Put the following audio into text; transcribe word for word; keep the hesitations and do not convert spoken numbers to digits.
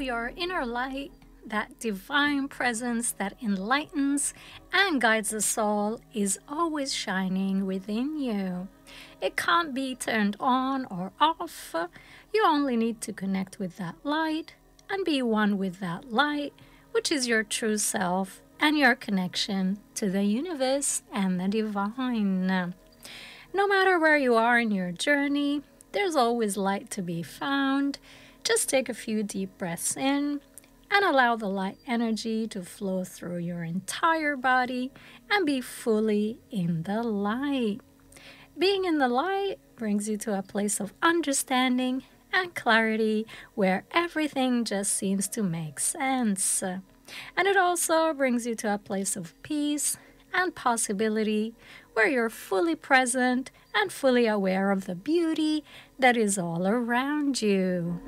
your inner light, that divine presence that enlightens and guides us all, is always shining within you. It can't be turned on or off. You only need to connect with that light and be one with that light, which is your true self and your connection to the universe and the divine. No matter where you are in your journey, there's always light to be found. Just take a few deep breaths in and allow the light energy to flow through your entire body and be fully in the light. Being in the light brings you to a place of understanding and clarity where everything just seems to make sense. And it also brings you to a place of peace and possibility where you're fully present and fully aware of the beauty that is all around you.